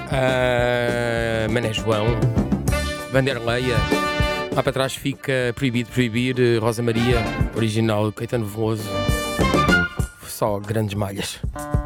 Mané João, Vanderleia. Lá para trás fica Proibido Proibir, Rosa Maria, original Caetano Veloso. Só grandes malhas.